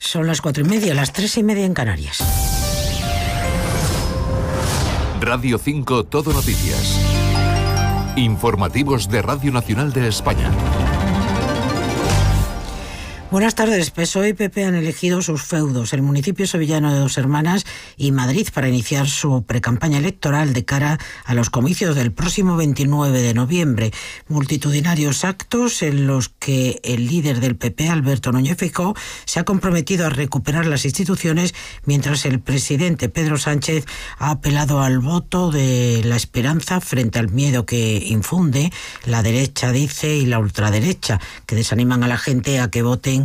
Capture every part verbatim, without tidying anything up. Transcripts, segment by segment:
Son las cuatro y media, las tres y media en Canarias. Radio cinco Todo Noticias. Informativos de Radio Nacional de España. Buenas tardes. P S O E y P P han elegido sus feudos, el municipio sevillano de Dos Hermanas y Madrid, para iniciar su precampaña electoral de cara a los comicios del próximo veintinueve de noviembre. Multitudinarios actos en los que el líder del P P, Alberto Núñez Feijóo, se ha comprometido a recuperar las instituciones, mientras el presidente Pedro Sánchez ha apelado al voto de la esperanza frente al miedo que infunde la derecha, dice, y la ultraderecha, que desaniman a la gente a que voten,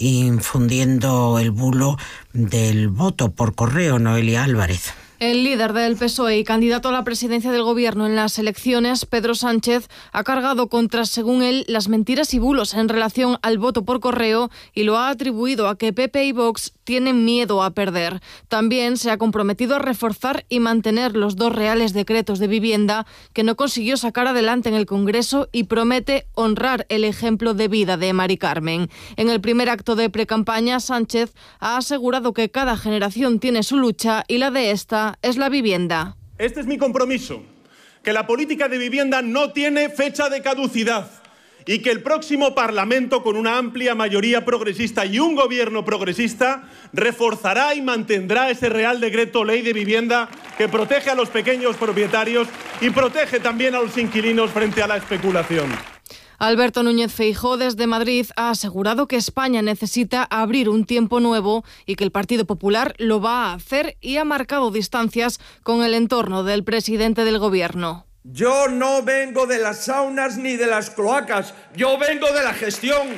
infundiendo el bulo del voto por correo. Noelia Álvarez. El líder del P S O E y candidato a la presidencia del gobierno en las elecciones, Pedro Sánchez, ha cargado contra, según él, las mentiras y bulos en relación al voto por correo y lo ha atribuido a que P P y Vox tienen miedo a perder. También se ha comprometido a reforzar y mantener los dos reales decretos de vivienda que no consiguió sacar adelante en el Congreso y promete honrar el ejemplo de vida de Mari Carmen. En el primer acto de precampaña, Sánchez ha asegurado que cada generación tiene su lucha y la de esta es la vivienda. Este es mi compromiso, que la política de vivienda no tiene fecha de caducidad y que el próximo Parlamento, con una amplia mayoría progresista y un gobierno progresista, reforzará y mantendrá ese Real Decreto Ley de Vivienda que protege a los pequeños propietarios y protege también a los inquilinos frente a la especulación. Alberto Núñez Feijóo, desde Madrid, ha asegurado que España necesita abrir un tiempo nuevo y que el Partido Popular lo va a hacer, y ha marcado distancias con el entorno del presidente del gobierno. Yo no vengo de las saunas ni de las cloacas, yo vengo de la gestión,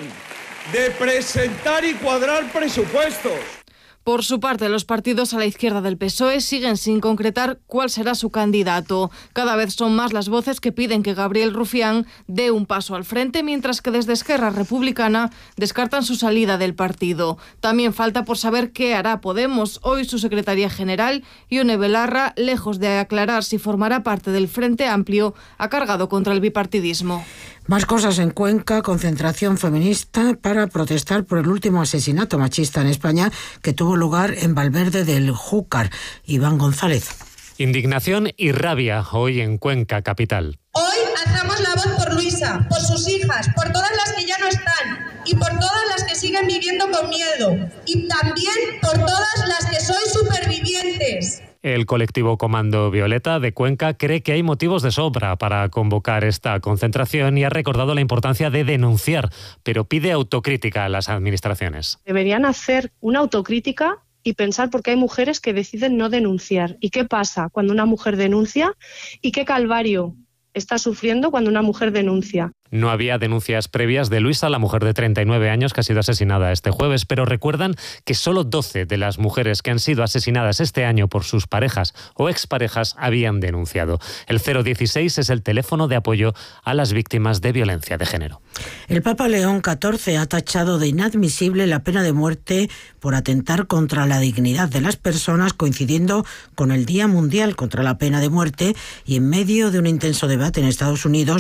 de presentar y cuadrar presupuestos. Por su parte, los partidos a la izquierda del P S O E siguen sin concretar cuál será su candidato. Cada vez son más las voces que piden que Gabriel Rufián dé un paso al frente, mientras que desde Esquerra Republicana descartan su salida del partido. También falta por saber qué hará Podemos. Hoy su secretaria general, Ione Belarra, lejos de aclarar si formará parte del Frente Amplio, ha cargado contra el bipartidismo. Más cosas en Cuenca. Concentración feminista para protestar por el último asesinato machista en España que tuvo lugar en Valverde del Júcar. Iván González. Indignación y rabia hoy en Cuenca capital. Hoy alzamos la voz por Luisa, por sus hijas, por todas las que ya no están y por todas las que siguen viviendo con miedo, y también por todas las que sois supervivientes. El colectivo Comando Violeta de Cuenca cree que hay motivos de sobra para convocar esta concentración y ha recordado la importancia de denunciar, pero pide autocrítica a las administraciones. Deberían hacer una autocrítica y pensar por qué hay mujeres que deciden no denunciar. ¿Y qué pasa cuando una mujer denuncia? ¿Y qué calvario está sufriendo cuando una mujer denuncia? No había denuncias previas de Luisa, la mujer de treinta y nueve años que ha sido asesinada este jueves, pero recuerdan que solo doce de las mujeres que han sido asesinadas este año por sus parejas o exparejas habían denunciado. El cero dieciséis es el teléfono de apoyo a las víctimas de violencia de género. El Papa León catorce ha tachado de inadmisible la pena de muerte por atentar contra la dignidad de las personas, coincidiendo con el Día Mundial contra la Pena de Muerte y en medio de un intenso debate en Estados Unidos